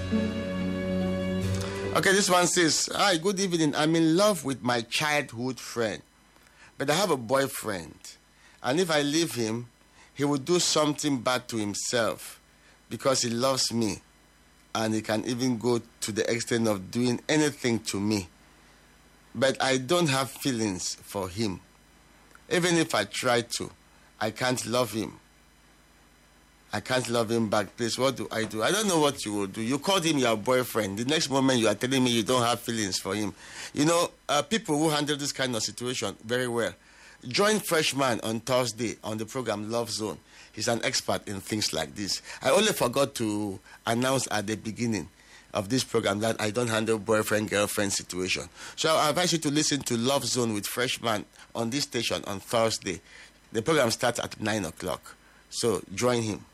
Okay, this one says, "Hi, good evening. I'm in love with my childhood friend, but I have a boyfriend. And if I leave him, he will do something bad to himself because he loves me. And he can even go to the extent of doing anything to me. But I don't have feelings for him. Even if I try to, I can't love him. I can't love him back. Please, what do? I don't know what you will do. You called him your boyfriend. The next moment you are telling me you don't have feelings for him. You know, people who handle this kind of situation very well. Join Freshman on Thursday on the program Love Zone. He's an expert in things like this. I only forgot to announce at the beginning of this program that I don't handle boyfriend-girlfriend situation. So I invite you to listen to Love Zone with Freshman on this station on Thursday. The program starts at 9 o'clock. So join him.